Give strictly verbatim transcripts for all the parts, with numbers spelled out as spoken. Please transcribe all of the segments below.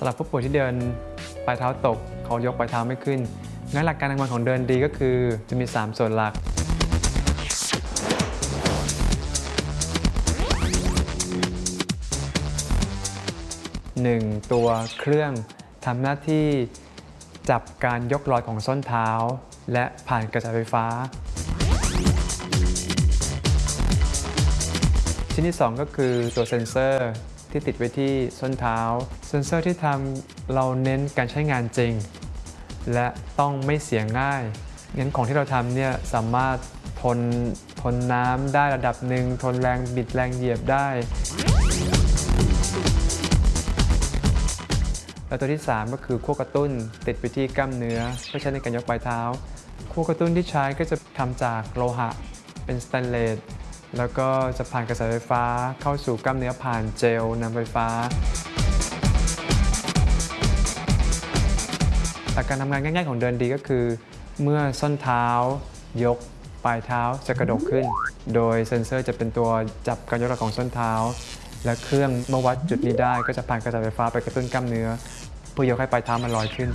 ำหรับผู้ป่วยที่เดินปลายเท้าตกเขายกปลายเท้าไม่ขึ้นงั้นหลักการทำงานของเดินดีก็คือจะมีสามส่วนหลักหนึ่งตัวเครื่องทำหน้าที่จับการยกลอยของส้นเท้าและผ่านกระแสไฟฟ้าชิ้นที่สองก็คือตัวเซ็นเซอร์ที่ติดไว้ที่ส้นเท้าเซ็นเซอร์ที่ทำเราเน้นการใช้งานจริงและต้องไม่เสียง่ายงั้นของที่เราทำเนี่ยสามารถทนทนน้ำได้ระดับหนึ่งทนแรงบิดแรงเหยียบได้แล้วตัวที่สามก็คือขั้วกระตุ้นติดไปที่กล้ามเนื้อเพื่อใช้ในการยกปลายเท้าขั้วกระตุ้นที่ใช้ก็จะทำจากโลหะเป็นสแตนเลสแล้วก็จะผ่านกระแสไฟฟ้าเข้าสู่กล้ามเนื้อผ่านเจลนำไฟฟ้าหลักการทำงานง่ายๆของเดินดีก็คือเมื่อส้นเท้ายกปลายเท้าจะกระดกขึ้นโดยเซ็นเซอร์จะเป็นตัวจับการยกของส้นเท้าและเครื่องเมื่อวัดจุดนี้ได้ก็จะผ่านกระแสไฟฟ้าไปกระตุ้นกล้ามเนื้อเพื่อยกให้ปลายเท้ามันลอยขึ้น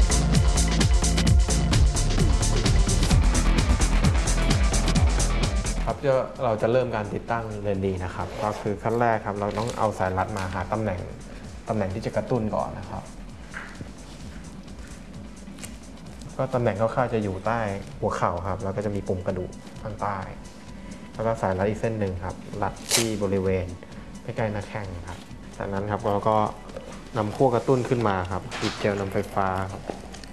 ครับเราจะเริ่มการติดตั้งเดินดีนะครับก็คือขั้นแรกครับเราต้องเอาสายรัดมาหาตำแหน่งตำแหน่งที่จะกระตุ้นก่อนนะครับก็ตำแหน่งคร่าวๆจะอยู่ใต้หัวเข่าครับแล้วก็จะมีปุ่มกระดูกข้างใต้แล้วก็สายรัดอีกเส้นหนึ่งครับรัดที่บริเวณใกล้ๆหน้าแข้งครับจากนั้นครับเราก็นำขั้วกระตุ้นขึ้นมาครับติดเจลนำไฟฟ้าครับ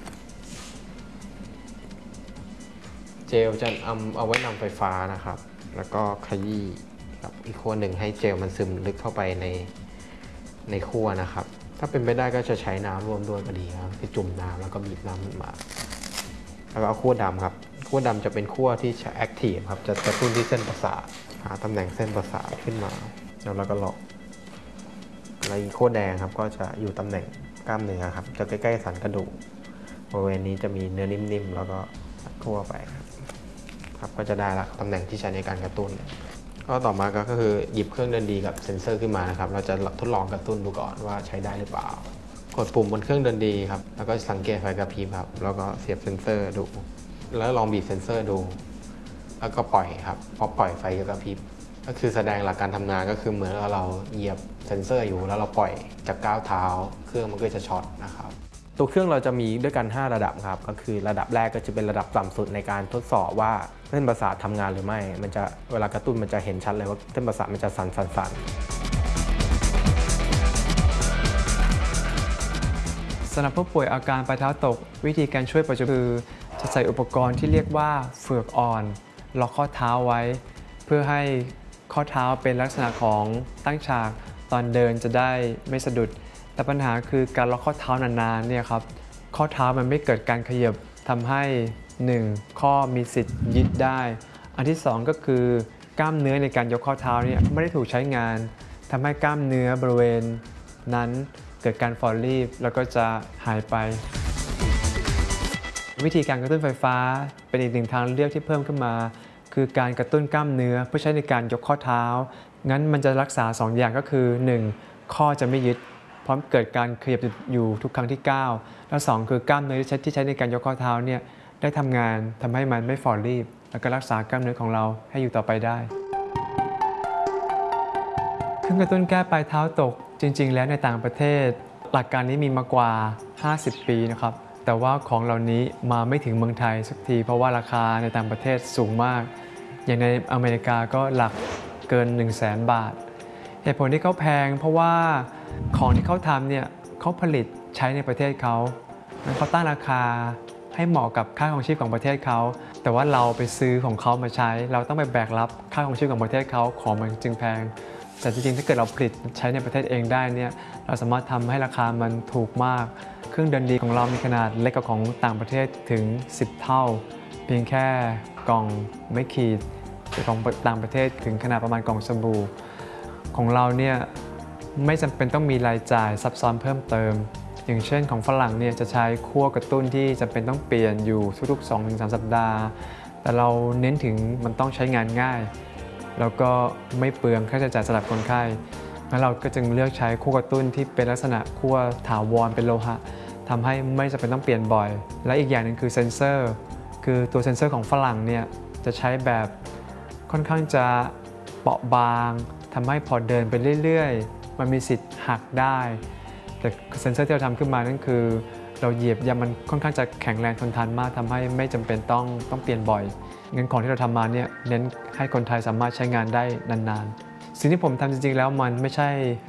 เจลจะเอาเอาไว้นำไฟฟ้านะครับแล้วก็ขยี้กับอีกขั้วหนึ่งให้เจลมันซึมลึกเข้าไปในในขั้วนะครับถ้าเป็นไปได้ก็จะใช้น้ำร่วมด้วยก็ดีครับคือจุ่มน้ำแล้วก็บีบน้ำขึ้นมาแล้วก็เอาขั้วดำครับขั้วดำจะเป็นขั้วที่จะแอคทีฟครับจะกระตุ้นที่เส้นประสาทหาตำแหน่งเส้นประสาทขึ้นมาแล้วเราก็ล็อกแล้วอีกขั้วแดงครับก็จะอยู่ตำแหน่งกล้ามเนื้อครับจะใกล้ๆสันกระดูกบริเวณนี้จะมีเนื้อนิ่มๆแล้วก็ขั้วไปครับก็จะได้ละตำแหน่งที่ใช้ในการกระตุ้นก็ต่อมาก็คือหยิบเครื่องเดินดีกับเซ็นเซอร์ขึ้นมานะครับเราจะทดลองกระตุ้นดูก่อนว่าใช้ได้หรือเปล่ากดปุ่มบนเครื่องเดินดีครับแล้วก็สังเกตไฟกระพริบครับแล้วก็เสียบเซ็นเซอร์ดูแล้วลองบีบเซ็นเซอร์ดูแล้วก็ปล่อยครับพอปล่อยไฟกระพริบก็คือแสดงหลักการทำงานก็คือเหมือนเราเหยียบเซ็นเซอร์อยู่แล้วเราปล่อยจากก้าวเท้าเครื่องมันก็จะช็อตนะครับตัวเครื่องเราจะมีด้วยกันห้าระดับครับก็คือระดับแรกก็จะเป็นระดับต่ำสุดในการทดสอบว่าเส้นประสาททำงานหรือไม่มันจะเวลากระตุ้นมันจะเห็นชัดเลยว่าเส้นประสาทมันจะสั่นสั่นสั่นสำหรับผู้ป่วยอาการปลายเท้าตกวิธีการช่วยปัจจุบันคือจะใส่อุปกรณ์ที่เรียกว่าเฟือกอ่อนล็อกข้อเท้าไว้เพื่อให้ข้อเท้าเป็นลักษณะของตั้งฉากตอนเดินจะได้ไม่สะดุดแต่ปัญหาคือการล็อกข้อเท้านานๆเนี่ยครับข้อเท้ามันไม่เกิดการขยับทำให้หนึ่งข้อมีสิทธิ์ยึดได้อันที่สองก็คือกล้ามเนื้อในการยกข้อเท้าเนี่ยไม่ได้ถูกใช้งานทำให้กล้ามเนื้อบริเวณนั้นเกิดการฝ่อรีบแล้วก็จะหายไปวิธีการกระตุ้นไฟฟ้าเป็นอีกหนึ่งทางเลือกที่เพิ่มขึ้นมาคือการกระตุ้นกล้ามเนื้อเพื่อใช้ในการยกข้อเท้างั้นมันจะรักษาสองอย่างก็คือหนึ่งข้อจะไม่ยึดพร้อมเกิดการขยับอยู่ทุกครั้งที่ก้าวแล้วสองคือกล้ามเนื้อที่ใช้ในการยกข้อเท้าเนี่ยได้ทำงานทำให้มันไม่ฝ่อรีบแล้วก็รักษากล้ามเนื้อของเราให้อยู่ต่อไปได้เครื่องกระตุ้นแก้ปลายเท้าตกจริงๆแล้วในต่างประเทศหลักการนี้มีมากว่าห้าสิบปีนะครับแต่ว่าของเหล่านี้มาไม่ถึงเมืองไทยสักทีเพราะว่าราคาในต่างประเทศสูงมากอย่างในอเมริกาก็หลักเกิน หนึ่งแสน บาทเหตุผลที่เขาแพงเพราะว่าของที่เขาทำเนี่ยเขาผลิตใช้ในประเทศเขาเขาตั้งราคาให้เหมาะกับค่าครองชีพของประเทศเขาแต่ว่าเราไปซื้อของเขามาใช้เราต้องไปแบกรับค่าครองชีพของประเทศเขาของมันจึงแพงแต่จริงๆถ้าเกิดเราผลิตใช้ในประเทศเองได้เนี่ยเราสามารถทำให้ราคามันถูกมากเครื่องเดินดีของเรามีขนาดเล็กกว่าของต่างประเทศถึงสิบเท่าเพียงแค่กล่องไม่ขีดของต่างประเทศถึงขนาดประมาณกล่องสบู่ของเราเนี่ยไม่จำเป็นต้องมีรายจ่ายซับซ้อนเพิ่มเติมอย่างเช่นของฝรั่งเนี่ยจะใช้ขั้วกระตุ้นที่จำเป็นต้องเปลี่ยนอยู่ทุกๆ สองถึงสาม สัปดาห์แต่เราเน้นถึงมันต้องใช้งานง่ายแล้วก็ไม่เปลืองค่าใช้จ่ายสำหรับคนไข้แล้วเราก็จึงเลือกใช้คั่วกระตุ้นที่เป็นลักษณะคั่วถาวรเป็นโลหะทำให้ไม่จำเป็นต้องเปลี่ยนบ่อย และอีกอย่างหนึ่งคือเซ็นเซอร์คือตัวเซ็นเซอร์ของฝรั่งเนี่ยจะใช้แบบค่อนข้างจะเปราะบางทำให้พอเดินไปเรื่อยๆมันมีสิทธิ์หักได้แต่เซ็นเซอร์ที่เราทำขึ้นมานั่นคือเราเหยียบยามันค่อนข้างจะแข็งแรงทนทานมากทำให้ไม่จำเป็นต้องต้องเปลี่ยนบ่อยงั้นของที่เราทำมาเนี่ยเน้นให้คนไทยสามารถใช้งานได้นานๆสิ่งที่ผมทำจริงๆแล้วมันไม่ใช่